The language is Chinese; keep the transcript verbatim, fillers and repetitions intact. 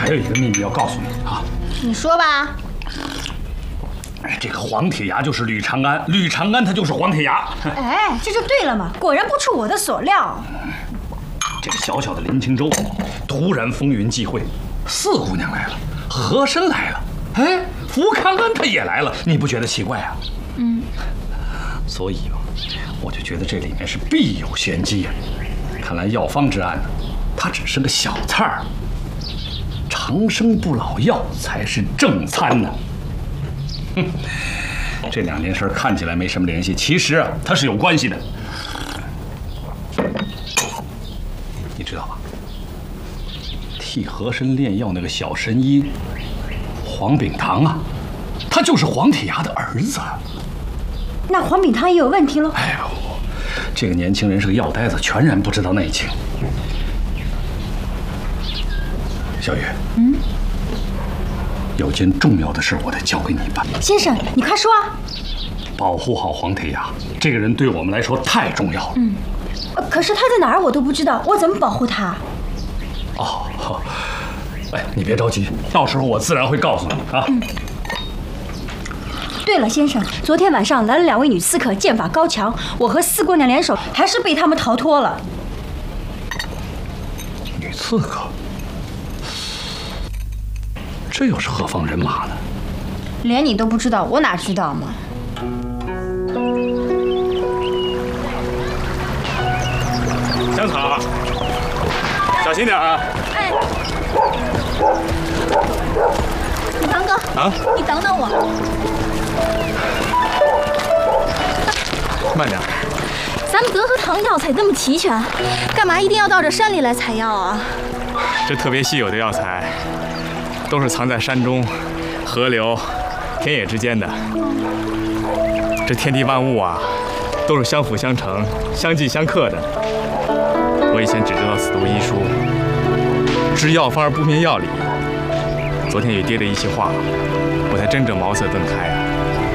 还有一个秘密要告诉你啊。 你说吧。 哎，这个黄铁牙就是吕长安，吕长安他就是黄铁牙。 哎，这就对了嘛，果然不出我的所料。 这个小小的林清州，突然风云际会，四姑娘来了，和珅来了，哎，福康安他也来了，你不觉得奇怪啊？ 嗯。 所以嘛，我就觉得这里面是必有玄机呀。看来药方之案呢，它只是个小菜儿，长生不老药才是正餐呢。哼，这两件事看起来没什么联系，其实啊，它是有关系的。你知道吧？替和珅炼药那个小神医黄秉堂啊，他就是黄铁牙的儿子。 那黄秉堂也有问题喽？ 哎呦，这个年轻人是个药呆子，全然不知道内情。小雨， 嗯。 有件重要的事，我得交给你办。 先生，你快说啊！ 保护好黄铁牙，这个人对我们来说太重要了。 嗯，可是他在哪儿我都不知道，我怎么保护他？ 哦，好，哎，你别着急，到时候我自然会告诉你啊。 嗯。对了，先生，昨天晚上来了两位女刺客，剑法高强，我和四姑娘联手，还是被他们逃脱了。 女刺客？这又是何方人马呢？ 连你都不知道，我哪知道嘛？ 香草，小心点啊！ 哎，唐哥啊，你等等我。 慢点。 咱们德和堂药材这么齐全，干嘛一定要到这山里来采药啊？ 这特别稀有的药材。都是藏在山中、河流、田野之间的。这天地万物啊，都是相辅相成、相济相克的。我以前只知道死读医书，知药方而不明药理。昨天与爹的一席话，我才真正茅塞顿开啊。